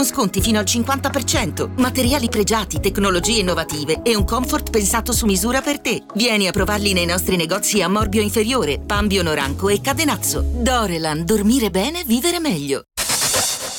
con sconti fino al 50%, materiali pregiati, tecnologie innovative e un comfort pensato su misura per te. Vieni a provarli nei nostri negozi a Morbio Inferiore, Pambio Noranco e Cadenazzo. Dorelan, dormire bene, vivere meglio.